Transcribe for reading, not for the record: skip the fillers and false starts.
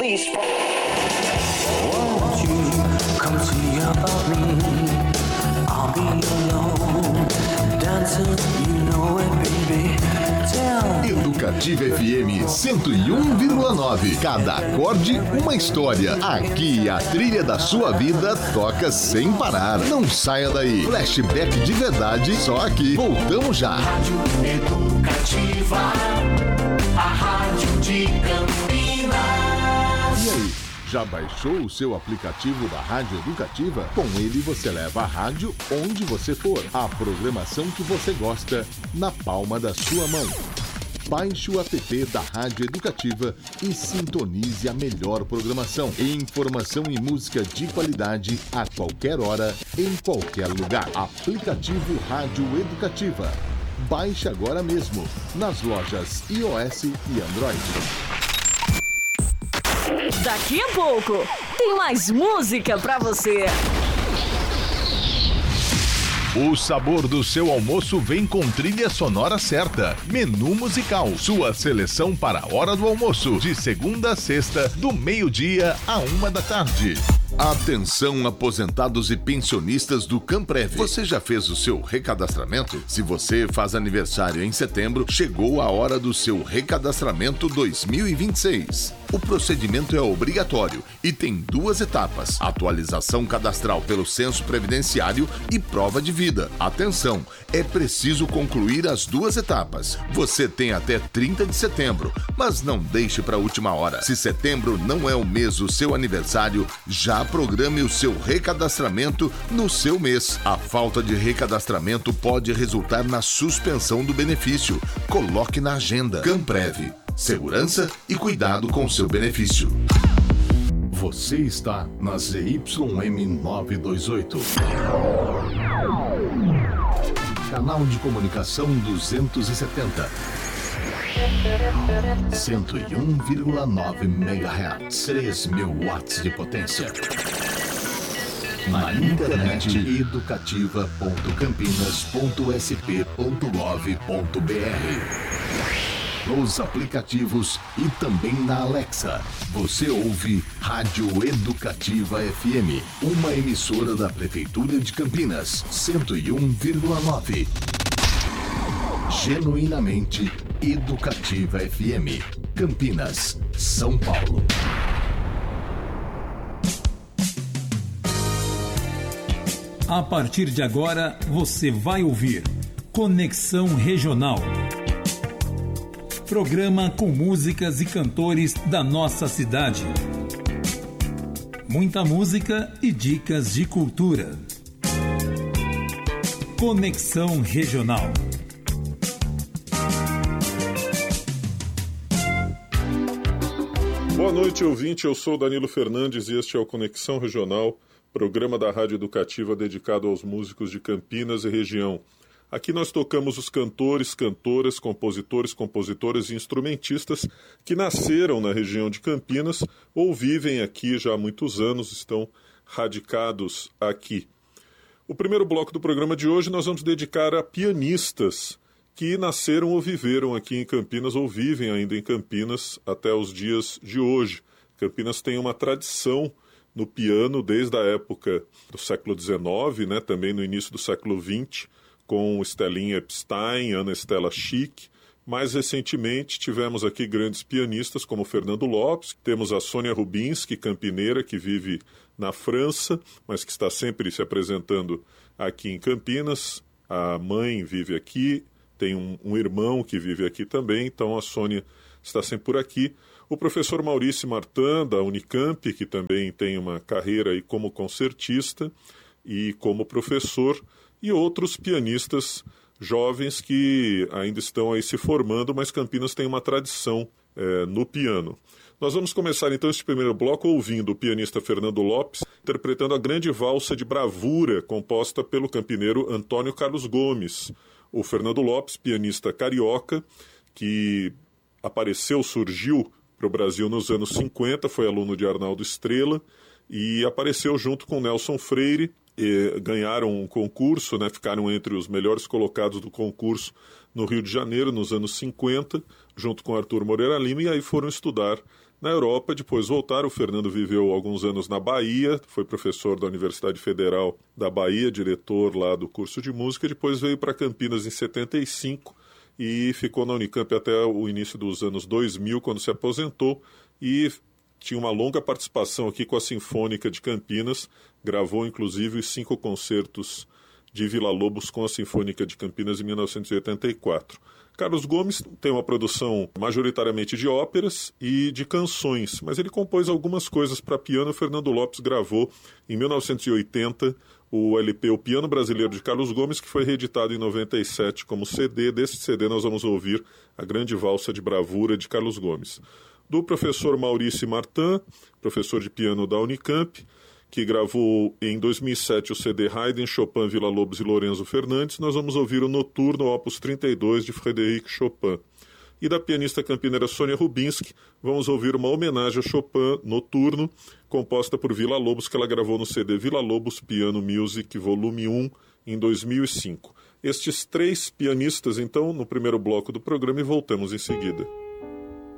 please. Won't you come to me about me? I'll be alone, dancing, you know it, baby. Educativa FM 101,9. Cada acorde, uma história. Aqui a trilha da sua vida toca sem parar. Não saia daí. Flashback de verdade, só aqui. Voltamos já. Rádio Educativa, a rádio de Campinas. E aí, já baixou o seu aplicativo da Rádio Educativa? Com ele você leva a rádio onde você for. A programação que você gosta na palma da sua mão. Baixe o app da Rádio Educativa e sintonize a melhor programação. Informação e música de qualidade a qualquer hora, em qualquer lugar. Aplicativo Rádio Educativa. Baixe agora mesmo, nas lojas iOS e Android. Daqui a pouco, tem mais música pra você. O sabor do seu almoço vem com trilha sonora certa. Menu musical, sua seleção para a hora do almoço, de segunda a sexta, do meio-dia à 1h. Atenção, aposentados e pensionistas do Camprev. Você já fez o seu recadastramento? Se você faz aniversário em setembro, chegou a hora do seu recadastramento 2026. O procedimento é obrigatório e tem 2 etapas: atualização cadastral pelo censo previdenciário e prova de vida. Atenção, é preciso concluir as 2 etapas. Você tem até 30 de setembro, mas não deixe para a última hora. Se setembro não é o mês do seu aniversário, já programe o seu recadastramento no seu mês. A falta de recadastramento pode resultar na suspensão do benefício. Coloque na agenda. Camprev. Segurança e cuidado com seu benefício. Você está na ZYM 928. Canal de comunicação 270. 101,9 MHz. 3.000 watts de potência. Na internet educativa.campinas.sp.gov.br. Nos aplicativos e também na Alexa. Você ouve Rádio Educativa FM, uma emissora da Prefeitura de Campinas, 101,9. Genuinamente Educativa FM, Campinas, São Paulo. A partir de agora, você vai ouvir Conexão Regional. Programa com músicas e cantores da nossa cidade. Muita música e dicas de cultura. Conexão Regional. Boa noite, ouvinte. Eu sou Danilo Fernandes e este é o Conexão Regional, programa da Rádio Educativa dedicado aos músicos de Campinas e região. Aqui nós tocamos os cantores, cantoras, compositoras e instrumentistas que nasceram na região de Campinas ou vivem aqui já há muitos anos, estão radicados aqui. O primeiro bloco do programa de hoje nós vamos dedicar a pianistas que nasceram ou viveram aqui em Campinas ou vivem ainda em Campinas até os dias de hoje. Campinas tem uma tradição no piano desde a época do século XIX, né, também no início do século XX, com Stellin Epstein, Ana Estela Schick. Mais recentemente tivemos aqui grandes pianistas como Fernando Lopes, temos a Sônia Rubinski, campineira, que vive na França, mas que está sempre se apresentando aqui em Campinas. A mãe vive aqui, tem um irmão que vive aqui também, então a Sônia está sempre por aqui. O professor Maurício Martin, da Unicamp, que também tem uma carreira aí como concertista e como professor, e outros pianistas jovens que ainda estão aí se formando, mas Campinas tem uma tradição no piano. Nós vamos começar então este primeiro bloco ouvindo o pianista Fernando Lopes interpretando a grande valsa de bravura composta pelo campineiro Antônio Carlos Gomes. O Fernando Lopes, pianista carioca, que surgiu para o Brasil nos anos 50, foi aluno de Arnaldo Estrela e apareceu junto com Nelson Freire ganharam um concurso, né, ficaram entre os melhores colocados do concurso no Rio de Janeiro, nos anos 50, junto com Arthur Moreira Lima, e aí foram estudar na Europa, depois voltaram. O Fernando viveu alguns anos na Bahia, foi professor da Universidade Federal da Bahia, diretor lá do curso de música, depois veio para Campinas em 75 e ficou na Unicamp até o início dos anos 2000, quando se aposentou, e tinha uma longa participação aqui com a Sinfônica de Campinas, gravou inclusive os 5 concertos de Villa-Lobos com a Sinfônica de Campinas em 1984. Carlos Gomes tem uma produção majoritariamente de óperas e de canções, mas ele compôs algumas coisas para piano. Fernando Lopes gravou em 1980 o LP O Piano Brasileiro de Carlos Gomes, que foi reeditado em 97 como CD. Desse CD nós vamos ouvir a Grande Valsa de Bravura de Carlos Gomes. Do professor Maurício Martin, professor de piano da Unicamp, que gravou em 2007 o CD Haydn, Chopin, Villa-Lobos e Lorenzo Fernandes, nós vamos ouvir o Noturno, Opus 32, de Frédéric Chopin. E da pianista campineira Sônia Rubinski, vamos ouvir uma homenagem a Chopin, Noturno, composta por Villa-Lobos, que ela gravou no CD Villa-Lobos Piano Music, volume 1, em 2005. Estes 3 pianistas, então, no primeiro bloco do programa, e voltamos em seguida.